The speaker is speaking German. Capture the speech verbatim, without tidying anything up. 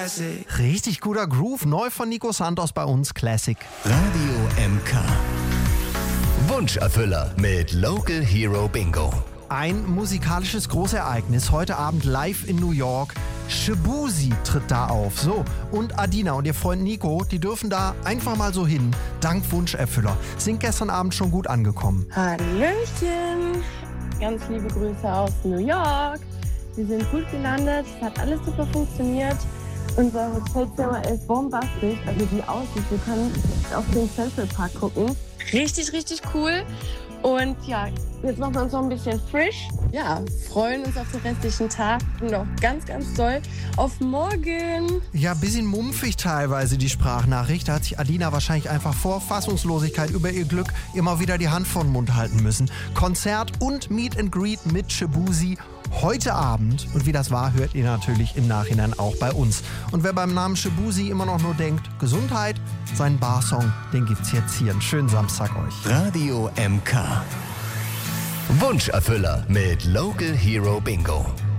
Classic. Richtig guter Groove, neu von Nico Santos bei uns, Classic. Radio M K. Wunscherfüller mit Local Hero Bingo. Ein musikalisches Großereignis, heute Abend live in New York. Shaboozey tritt da auf. So, und Adina und ihr Freund Nico, die dürfen da einfach mal so hin, dank Wunscherfüller. Sind gestern Abend schon gut angekommen. Hallöchen, ganz liebe Grüße aus New York. Wir sind gut gelandet, es hat alles super funktioniert. Unser Hotelzimmer ist bombastisch, also die Aussicht, wir können auf den Central Park gucken. Richtig, richtig cool. Und ja, jetzt machen wir uns noch ein bisschen frisch. Ja, freuen uns auf den restlichen Tag und noch ganz, ganz doll auf morgen. Ja, bisschen mumpfig teilweise die Sprachnachricht. Da hat sich Adina wahrscheinlich einfach vor Fassungslosigkeit über ihr Glück immer wieder die Hand vor den Mund halten müssen. Konzert und Meet and Greet mit Shaboozey heute Abend. Und wie das war, hört ihr natürlich im Nachhinein auch bei uns. Und wer beim Namen Shaboozey immer noch nur denkt, Gesundheit, seinen Barsong, den gibt's jetzt hier. Einen schönen Samstag euch. Radio M K. Wunscherfüller mit Local Hero Bingo.